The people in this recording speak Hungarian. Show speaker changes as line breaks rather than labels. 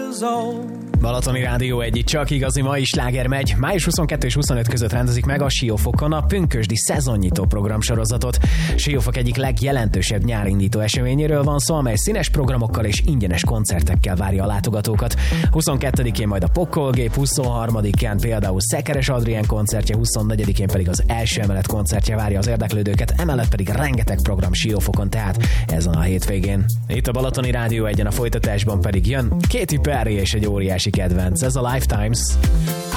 Balatoni Rádió egy csak igazi mai sláger megy. Május 22 és 25 között rendezik meg a Siófokon a pünkösdi szezonnyitó programsorozatot. Siófok egyik legjelentősebb nyárindító eseményéről van szó, amely színes programokkal és ingyenes koncertekkel várja a látogatókat. 22-én majd a Pokkolgép, 23-án például Szekeres Adrien koncertje, 24-én pedig az első emelet koncertje várja az érdeklődőket, emellett pedig rengeteg program Siófokon, tehát ezen a hétvégén. Itt a Balatoni Rádió egyen, a folytatásban pedig jön Katy Perry és egy óriási kedvenc, ez a Lifetimes.